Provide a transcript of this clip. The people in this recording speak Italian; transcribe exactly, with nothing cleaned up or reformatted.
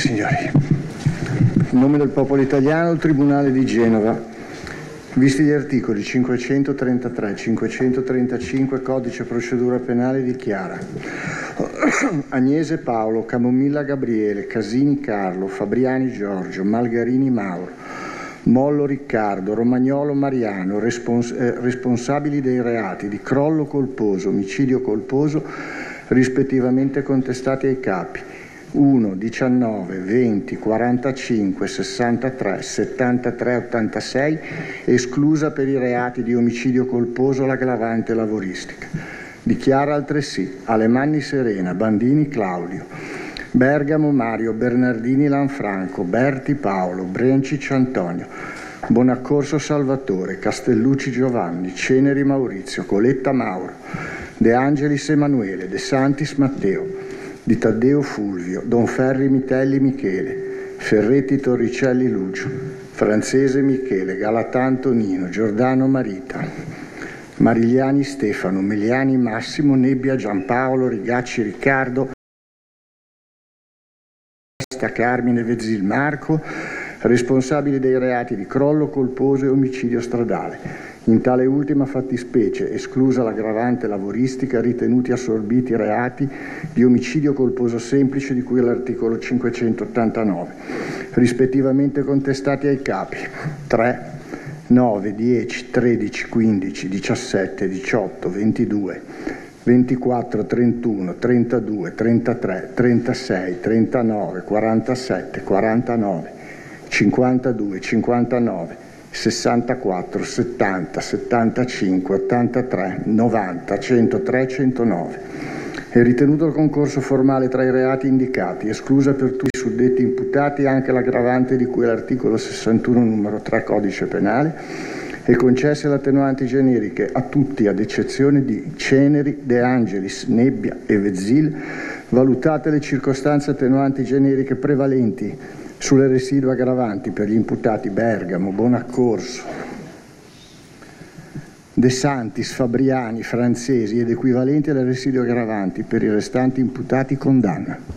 Signori, in nome del popolo italiano, il Tribunale di Genova, visti gli articoli cinquecentotrentatré, cinquecentotrentacinque Codice Procedura Penale, dichiara: Agnese Paolo, Camomilla Gabriele, Casini Carlo, Fabriani Giorgio, Malgarini Mauro, Mollo Riccardo, Romagnolo Mariano, respons- eh, responsabili dei reati di crollo colposo, omicidio colposo, rispettivamente contestati ai capi uno, diciannove, venti, quarantacinque, sessantatré, settantatré, ottantasei, esclusa per i reati di omicidio colposo l'aggravante lavoristica. Dichiara altresì Alemanni Serena, Bandini Claudio, Bergamo Mario, Bernardini Lanfranco, Berti Paolo, Brencic Antonio, Bonaccorso Salvatore, Castellucci Giovanni, Ceneri Maurizio, Coletta Mauro, De Angelis Emanuele, De Santis Matteo, Di Taddeo Fulvio, Donferri Mitelli Michele, Ferretti Torricelli Lucio, Francese Michele, Galatanto Nino, Giordano Marita, Marigliani Stefano, Meliani Massimo, Nebbia Giampaolo, Rigacci Riccardo, Carmine Vezzil Marco, responsabili dei reati di crollo colposo e omicidio stradale. In tale ultima fattispecie, esclusa l'aggravante lavoristica, ritenuti assorbiti reati di omicidio colposo semplice di cui all'articolo cinquecentottantanove, rispettivamente contestati ai capi tre, nove, dieci, tredici, quindici, diciassette, diciotto, ventidue, ventiquattro, trentuno, trentadue, trentatré, trentasei, trentanove, quarantasette, quarantanove, cinquantadue, cinquantanove, sessantaquattro, settanta, settantacinque, ottantatré, novanta, centotré, centonove. È ritenuto il concorso formale tra i reati indicati, esclusa per tutti i suddetti imputati anche l'aggravante di cui all'articolo sessantuno numero tre Codice Penale, e concesse le attenuanti generiche a tutti ad eccezione di Ceneri, De Angelis, Nebbia e Vezzil, valutate le circostanze attenuanti generiche prevalenti sulle residue aggravanti per gli imputati Bergamo, Bonaccorso, De Santis, Fabriani, Francesi ed equivalenti alle residue aggravanti per i restanti imputati condanna.